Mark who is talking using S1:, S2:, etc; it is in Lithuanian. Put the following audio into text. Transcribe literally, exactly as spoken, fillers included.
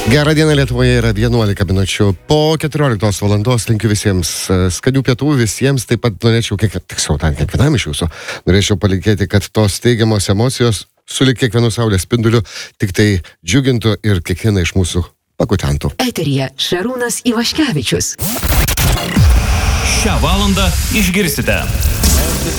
S1: Gerą dieną, Lietuvoje yra vienuolika minučių. Po keturioliktos valandos linkiu visiems skanių pietų, visiems taip pat norėčiau, kiek, tiksliau, ten kiekvienam iš jūsų, norėčiau palinkėti, kad tos teigiamos emocijos sulig kiekvienu saulės spinduliu tik tai džiugintų ir kiekvieną iš mūsų pakutentų.
S2: Eteryje Šarūnas Ivaškevičius.
S3: Šią valandą išgirsite.